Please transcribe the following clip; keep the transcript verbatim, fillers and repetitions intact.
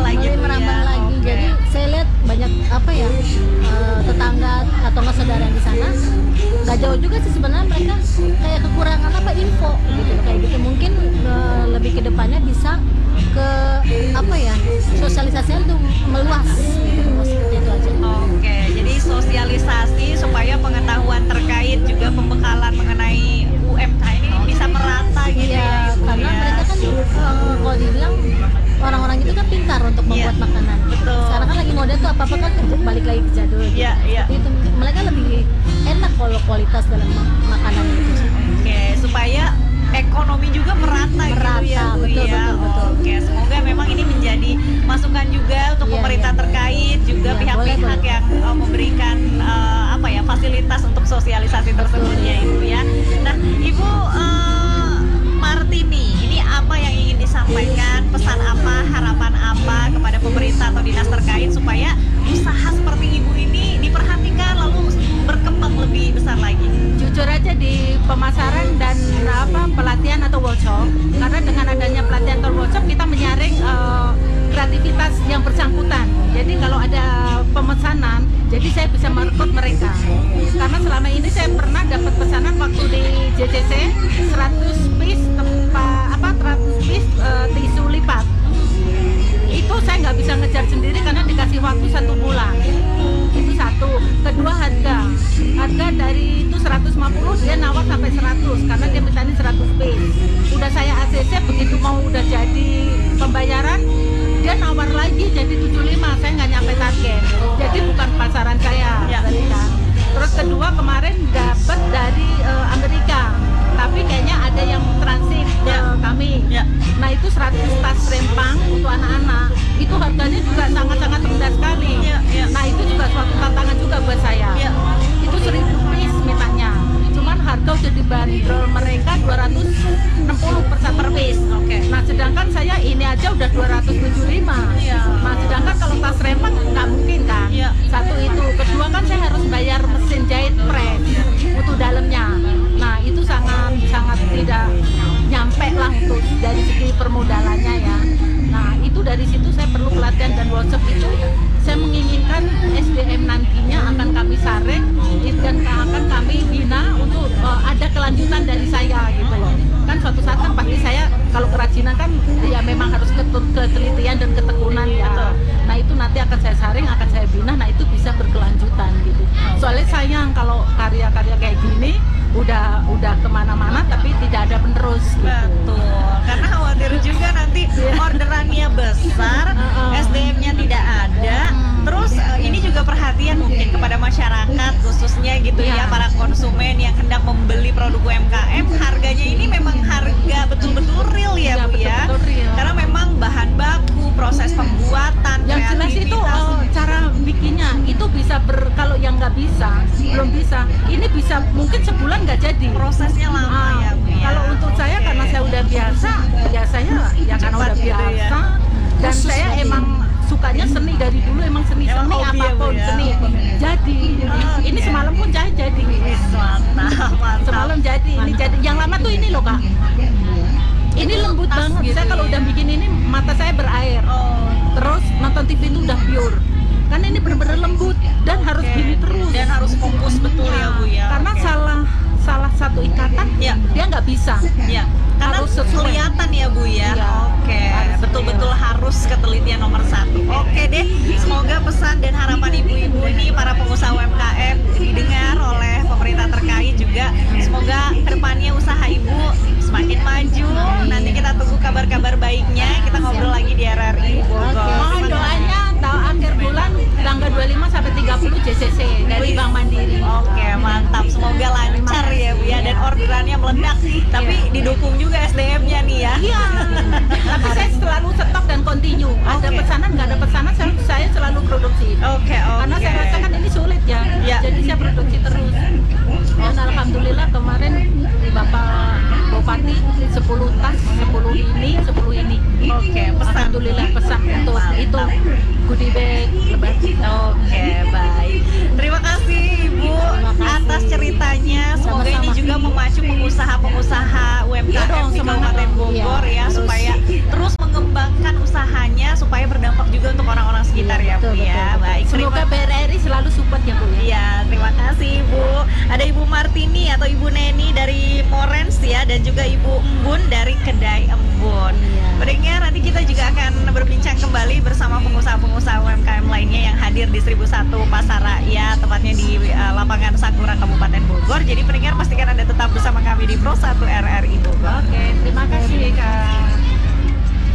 lagi mulai Bu, merambah ya. lagi. Oke. Jadi saya lihat banyak apa ya eh, tetangga atau nggak saudara di sana nggak jauh juga sih sebenarnya, mereka kayak kekurangan apa info gitu loh, kayak gitu. Mungkin eh, lebih ke depannya bisa ke apa ya, sosialisasinya tuh meluas gitu loh, seperti itu aja. Oke, jadi sosialisasi supaya pengetahuan terkait juga pembekalan mengenai U M K M ini bisa merata gitu Iya, ya Ibu karena ya. mereka kan eh, kalau dibilang orang-orang itu kan pintar untuk membuat Iya, makanan. betul. Sekarang kan lagi modern tuh apa-apa kan kerja- balik lagi ke jadul. Gitu. Iya, iya. Seperti itu. Mereka lebih enak kalau kualitas dalam ma- makanan itu. Oke, supaya ekonomi juga merata, Merata, gitu ya Bu betul, ya. betul, betul. Oke, semoga memang ini menjadi masukan juga untuk Iya, pemerintah iya. terkait juga Iya, pihak-pihak boleh, boleh. yang uh, memberikan uh, apa ya fasilitas untuk sosialisasi tersebut ya Ibu ya. Nah, Ibu uh, Martini, ini apa yang ingin disampaikan, pesan apa, harapan apa kepada pemerintah atau dinas terkait supaya usaha seperti Ibu ini diperhatikan lalu berkembang lebih besar lagi? Jujur aja di pemasaran dan apa pelatihan atau workshop, karena dengan adanya pelatihan atau workshop kita menyaring eh, kreativitas yang bersangkutan. Jadi kalau ada pemesanan, jadi saya bisa merekrut mereka. Karena selama ini saya pernah dapat pesanan waktu di J C C seratus piece tempat apa seratus piece eh, tisu lipat. Itu saya nggak bisa ngejar sendiri karena dikasih waktu satu bulan. Itu satu. Kedua, harga harga dari itu seratus lima puluh, dia nawar sampai seratus karena dia mintanya seratus piece. Udah saya A C C, begitu mau udah jadi pembayaran dia nawar lagi jadi tujuh puluh lima, saya nggak nyampe target. Jadi bukan pasaran saya. Ya. Berarti kan. Terus kedua, kemarin dapat dari eh, Amerika, tapi kayaknya ada yang transit ke Ya. kami. Ya. Nah itu seratus tas rempang untuk anak-anak, itu harganya juga sangat-sangat rendah sekali. Ya, ya. Nah itu juga suatu tantangan juga buat saya. Ya. Itu seribu piece mintanya, cuman harga udah dibanderol mereka dua ratus enam puluh per satu Per piece, oke. Nah sedangkan saya ini aja udah dua ratus tujuh puluh lima. Iya. Nah sedangkan kalau tas rempang nggak mungkin kan. Iya. Satu itu, kedua kan saya harus bayar mesin jahit press untuk dalamnya. Nah itu sangat sangat tidak nyampe lah untuk dari segi permodalannya ya. Nah itu dari situ saya perlu pelatihan dan workshop itu. Saya menginginkan S D M nantinya akan kami saring dan akan kami bina untuk uh, ada kelanjutan dari saya gitu loh. Kan suatu saat kan pasti saya kalau kerajinan kan ya memang harus ketu- ketelitian dan ketekunan ya. Nah itu nanti akan saya saring, akan saya bina, nah itu bisa berkelanjutan gitu. Soalnya sayang kalau karya-karya kayak gini udah udah kemana-mana tapi tidak ada penerus gitu. Betul, karena khawatir juga nanti orderannya besar, S D M-nya tidak ada. Terus eh, ini juga perhatian mungkin kepada masyarakat khususnya gitu ya, Iya. para konsumen yang hendak membeli produk U M K M, harganya ini memang harga betul-betul real ya Iya, Bu ya. betul-betul real. Karena memang bahan baku, proses pembuatan, Yang jelas itu kreativitas. eh, cara bikinnya itu bisa ber kalau yang nggak bisa belum bisa ini bisa mungkin sebulan nggak jadi. prosesnya lama Ah, ya Bu ya. kalau untuk saya Oke. karena saya udah biasa biasanya ya karena Cepat udah gitu ya. biasa dan Khusus saya tadi. emang sukanya seni dari dulu, emang seni Emang seni hobi ya, Bu, apapun ya? seni jadi Oke. ini semalam pun saya jadi Wis, mantap, mantap. semalam jadi ini jadi yang lama tuh ini loh Kak, ini lembut tas banget gitu saya kalau ya. udah bikin ini mata saya berair. Oh. Terus nonton T V itu udah pure kan ini bener-bener lembut dan harus Oke. gini terus Dan harus fokus betul ya Bu ya. karena Oke. salah salah satu ikatan Ya. dia nggak bisa. Ya, karena Harus sesuai. kelihatan ya Bu ya. Iya. Oke, Harus betul-betul harus ketelitian nomor satu. Oke deh, semoga pesan dan harapan ibu-ibu ini para pengusaha U M K M didengar oleh pemerintah terkait juga. Semoga kedepannya usaha ibu semakin maju. Nanti kita tunggu kabar-kabar baiknya. Kita ngobrol lagi di R R I Bogor. Mohon doanya tahun akhir bulan tanggal dua puluh lima sampai tiga puluh J C C dari Bank Mandiri. Oke, mantap. Semoga lancar ya Bu ya, dan orderannya meledak. Tapi didukung juga S D M-nya nih ya. Iya. Tapi saya selalu stok dan continue. Ada Oke. pesanan nggak ada pesanan saya, saya selalu produksi. Oke, oke. Karena saya rasa kan ini sulit ya. Ya. Jadi saya produksi terus. Dan alhamdulillah kemarin Bapak Bupati sepuluh tas, sepuluh ini, sepuluh ini. Oke, pesan. Alhamdulillah pesan untuk Mantap. itu goodie bag lebaran. Oke, baik. Terima kasih Ibu kasih. atas ceritanya. Semoga Sama-sama. ini juga memacu pengusaha-pengusaha U M K Iya M dong, di semangat Kabupaten dong. Bogor Iya, ya, harus. supaya terus mengembangkan usahanya supaya berdampak juga terima kasih Ibu. Ada Ibu Martini atau Ibu Neni dari Morens ya, dan juga Ibu Embun dari Kedai Embun. Iya. Pendengar, nanti kita juga akan berbincang kembali bersama pengusaha-pengusaha U M K M lainnya yang hadir di seribu satu Pasar Rakyat, tepatnya di uh, lapangan Sakura Kabupaten Bogor. Jadi pendengar pastikan Anda tetap bersama kami di Pro satu R R I Bogor. Oke, terima kasih Kak.